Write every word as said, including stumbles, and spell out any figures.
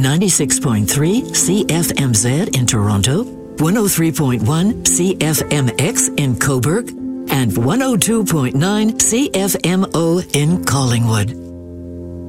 ninety-six point three C F M Z in Toronto, one oh three point one C F M X in Cobourg, and one oh two point nine C F M O in Collingwood.